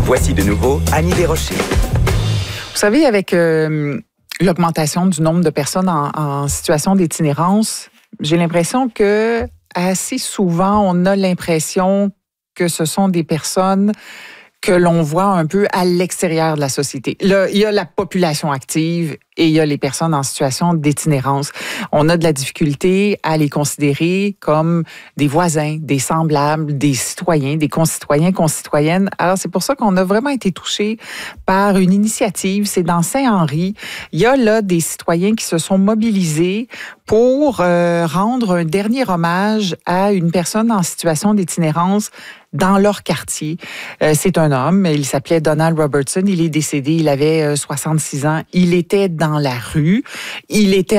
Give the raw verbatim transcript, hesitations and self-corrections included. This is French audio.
Voici de nouveau Annie Desrochers. Vous savez, avec euh, l'augmentation du nombre de personnes en, en situation d'itinérance, j'ai l'impression que assez souvent, on a l'impression que ce sont des personnes que l'on voit un peu à l'extérieur de la société. Là, il y a la population active et il y a les personnes en situation d'itinérance. On a de la difficulté à les considérer comme des voisins, des semblables, des citoyens, des concitoyens, concitoyennes. Alors, c'est pour ça qu'on a vraiment été touchés par une initiative. C'est dans Saint-Henri. Il y a là des citoyens qui se sont mobilisés pour euh, rendre un dernier hommage à une personne en situation d'itinérance dans leur quartier. Euh, c'est un homme, il s'appelait Donald Robertson, il est décédé, il avait euh, soixante-six ans, il était dans la rue, il était